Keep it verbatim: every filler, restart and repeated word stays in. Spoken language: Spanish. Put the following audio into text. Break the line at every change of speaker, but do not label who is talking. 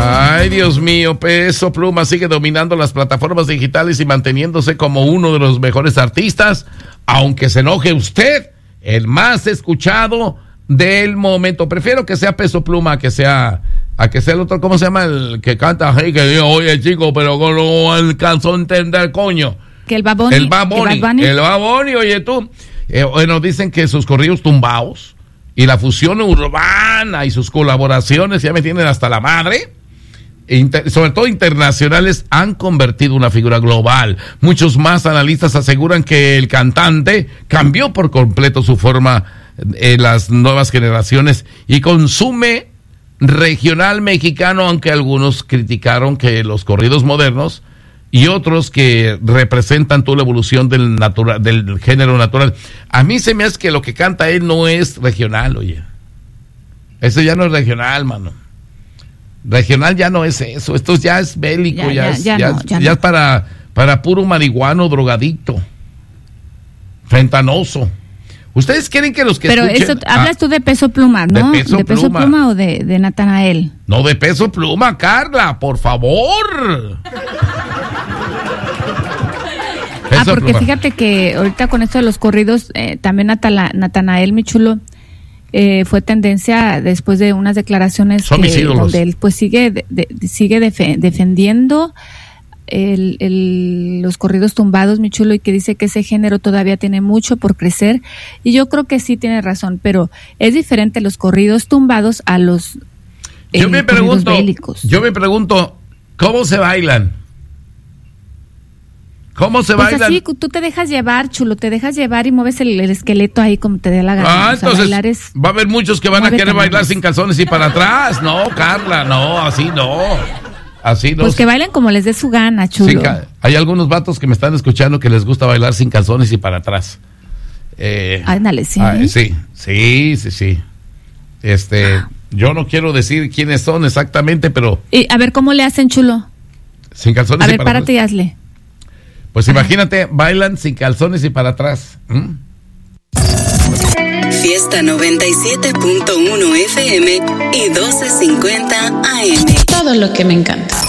Ay, Dios mío, Peso Pluma sigue dominando las plataformas digitales y manteniéndose como uno de los mejores artistas, aunque se enoje usted, el más escuchado del momento. Prefiero que sea Peso Pluma a que sea, a que sea el otro, ¿cómo se llama? El que canta, hey, que digo, oye, chico, pero no no alcanzó a entender, coño.
Que el Bad Bunny.
El Bad Bunny, el Bad Bunny, oye tú. Eh, bueno, dicen que sus corridos tumbados y la fusión urbana y sus colaboraciones ya me tienen hasta la madre. Inter, sobre todo internacionales, han convertido una figura global. Muchos más analistas aseguran que el cantante cambió por completo su forma en las nuevas generaciones y consume regional mexicano, aunque algunos criticaron que los corridos modernos y otros que representan toda la evolución del natural, del género natural. A mí se me hace que lo que canta él no es regional, oye. Eso ya no es regional, mano. Regional ya no es eso, esto ya es bélico, ya, ya, ya es, ya, ya, no, ya, ya no. es para, para puro marihuano, drogadicto, fentanoso. ¿Ustedes quieren que los que
Pero
escuchen?
eso, hablas ah, tú de Peso Pluma, ¿no?
¿De Peso,
¿De Peso
Pluma.
Pluma o de, de Natanael?
No, de Peso Pluma, Carla, por favor.
Ah, porque Pluma. Fíjate que ahorita con esto de los corridos, eh, también Natala, Natanael, mi chulo, Eh, fue tendencia después de unas declaraciones que, donde él pues sigue de, de, sigue def- defendiendo el, el, los corridos tumbados, mi chulo, y que dice que ese género todavía tiene mucho por crecer, y yo creo que sí tiene razón, pero es diferente los corridos tumbados a los eh,
yo me pregunto,
bélicos.
Yo me pregunto, ¿cómo se bailan? ¿Cómo se
pues
bailan?
Así, tú te dejas llevar, chulo, te dejas llevar y mueves el, el esqueleto ahí como te dé la gana.
Ah,
o sea,
entonces
bailar es,
va a haber muchos que van a querer bailar sin calzones y para atrás. No, Carla, no, así no. Así no.
Pues que bailen como les dé su gana, chulo.
Sí, hay algunos vatos que me están escuchando que les gusta bailar sin calzones y para atrás. Eh,
Ándale, sí.
Ah, sí, sí, sí, sí. Este, ah. yo no quiero decir quiénes son exactamente, pero...
Y a ver, ¿cómo le hacen, chulo?
Sin calzones
a
y
ver,
para
párate
atrás.
y hazle.
Pues Ajá. imagínate, bailan sin calzones y para atrás. ¿Mm?
Fiesta noventa y siete punto uno F M y doce cincuenta A M.
Todo lo que me encanta.